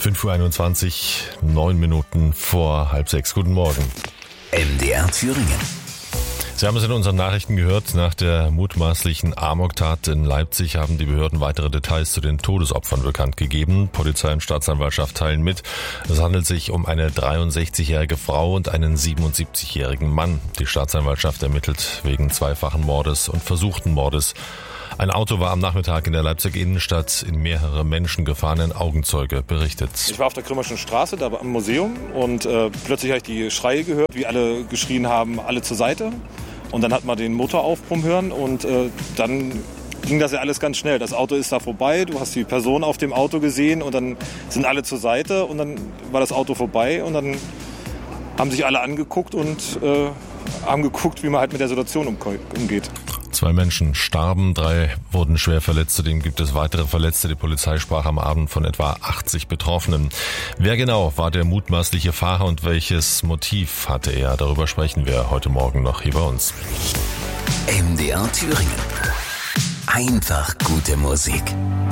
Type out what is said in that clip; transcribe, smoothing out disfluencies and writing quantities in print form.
5:21 Uhr, 9 Minuten vor halb 6. Guten Morgen. MDR Thüringen. Sie haben es in unseren Nachrichten gehört. Nach der mutmaßlichen Amoktat in Leipzig haben die Behörden weitere Details zu den Todesopfern bekannt gegeben. Polizei und Staatsanwaltschaft teilen mit. Es handelt sich um eine 63-jährige Frau und einen 77-jährigen Mann. Die Staatsanwaltschaft ermittelt wegen zweifachen Mordes und versuchten Mordes. Ein Auto war am Nachmittag in der Leipziger Innenstadt in mehrere Menschen gefahren, ein Augenzeuge berichtet. Ich war auf der Krümmerschen Straße, da am Museum, und plötzlich habe ich die Schreie gehört, wie alle geschrien haben, alle zur Seite. Und dann hat man den Motor aufbrummen hören und dann ging das ja alles ganz schnell. Das Auto ist da vorbei, du hast die Person auf dem Auto gesehen und dann sind alle zur Seite und dann war das Auto vorbei und dann haben sich alle angeguckt und haben geguckt, wie man halt mit der Situation umgeht. 2 Menschen starben, 3 wurden schwer verletzt. Zudem gibt es weitere Verletzte. Die Polizei sprach am Abend von etwa 80 Betroffenen. Wer genau war der mutmaßliche Fahrer und welches Motiv hatte er? Darüber sprechen wir heute Morgen noch hier bei uns. MDR Thüringen. Einfach gute Musik.